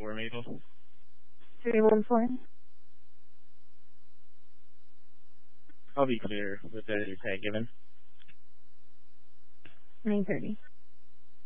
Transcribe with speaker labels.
Speaker 1: 314 Maple.
Speaker 2: 314.
Speaker 1: I'll be clear with the tag given.
Speaker 2: 9:30.